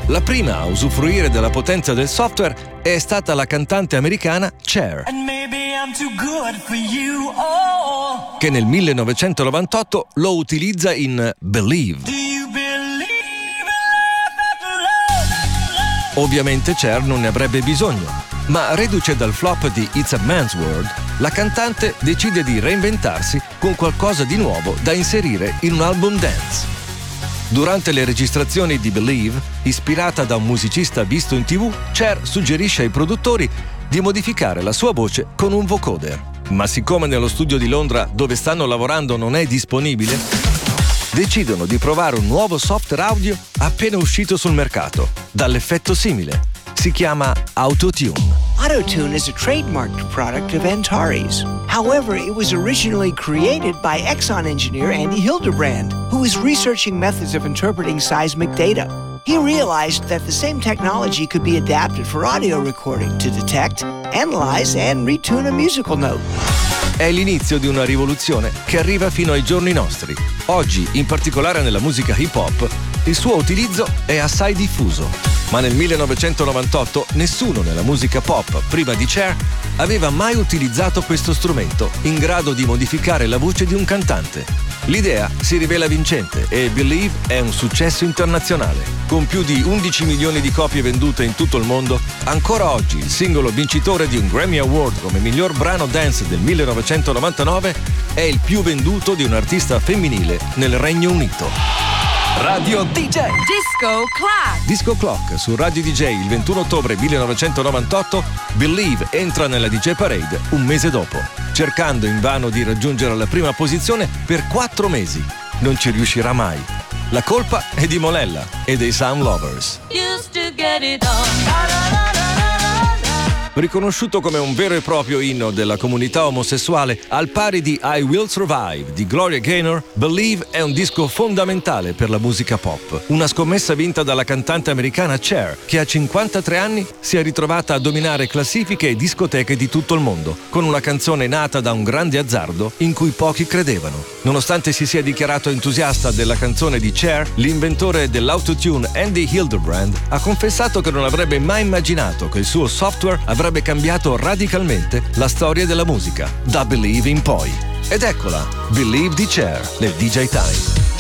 La prima a usufruire della potenza del software è stata la cantante americana Cher, che nel 1998 lo utilizza in Believe. Ovviamente Cher non ne avrebbe bisogno, ma reduce dal flop di It's a Man's World, la cantante decide di reinventarsi con qualcosa di nuovo da inserire in un album dance. Durante le registrazioni di Believe, ispirata da un musicista visto in TV, Cher suggerisce ai produttori di modificare la sua voce con un vocoder. Ma siccome nello studio di Londra dove stanno lavorando non è disponibile, decidono di provare un nuovo software audio appena uscito sul mercato, dall'effetto simile. Si chiama Auto-Tune. Auto-Tune is a trademarked product of Antares. However, it was originally created by Exxon engineer Andy Hildebrand, who was researching methods of interpreting seismic data. He realized that the same technology could be adapted for audio recording to detect, analyze, and retune a musical note. È l'inizio di una rivoluzione che arriva fino ai giorni nostri. Oggi, in particolare nella musica hip hop, il suo utilizzo è assai diffuso. Ma nel 1998 nessuno nella musica pop, prima di Cher, aveva mai utilizzato questo strumento in grado di modificare la voce di un cantante. L'idea si rivela vincente e Believe è un successo internazionale. Con più di 11 milioni di copie vendute in tutto il mondo, ancora oggi il singolo vincitore di un Grammy Award come miglior brano dance del 1999 è il più venduto di un artista femminile nel Regno Unito. Radio DJ Disco Clock. Disco Clock su Radio DJ il 21 ottobre 1998. Believe entra nella DJ Parade un mese dopo, cercando invano di raggiungere la prima posizione per 4 mesi. Non ci riuscirà mai. La colpa è di Molella e dei Sound Lovers. Used to get it on. Riconosciuto come un vero e proprio inno della comunità omosessuale, al pari di I Will Survive di Gloria Gaynor, Believe è un disco fondamentale per la musica pop. Una scommessa vinta dalla cantante americana Cher, che a 53 anni si è ritrovata a dominare classifiche e discoteche di tutto il mondo, con una canzone nata da un grande azzardo in cui pochi credevano. Nonostante si sia dichiarato entusiasta della canzone di Cher, l'inventore dell'autotune Andy Hildebrand ha confessato che non avrebbe mai immaginato che il suo software avrebbe cambiato radicalmente la storia della musica, da Believe in poi. Ed eccola, Believe di Cher nel DJ Time.